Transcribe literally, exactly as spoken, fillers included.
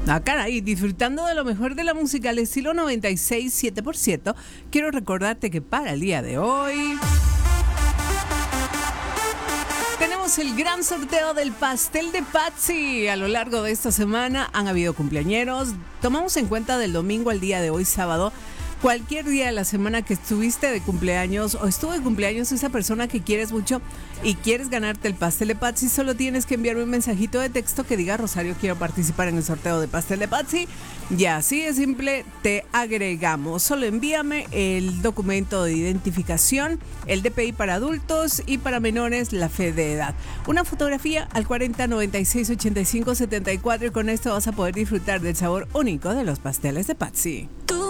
Ah, caray, disfrutando de lo mejor de la música al estilo noventa y seis punto siete por ciento, quiero recordarte que para el día de hoy tenemos el gran sorteo del pastel de Patsy. A lo largo de esta semana han habido cumpleañeros. Tomamos en cuenta del domingo al día de hoy, sábado. Cualquier día de la semana que estuviste de cumpleaños o estuvo de cumpleaños esa persona que quieres mucho y quieres ganarte el pastel de Patsy, solo tienes que enviarme un mensajito de texto que diga: Rosario, quiero participar en el sorteo de pastel de Patsy. Y así de simple te agregamos. Solo envíame el documento de identificación, el D P I para adultos y para menores la fe de edad. Una fotografía al cuarenta noventa y seis ochenta y cinco setenta y cuatro y con esto vas a poder disfrutar del sabor único de los pasteles de Patsy.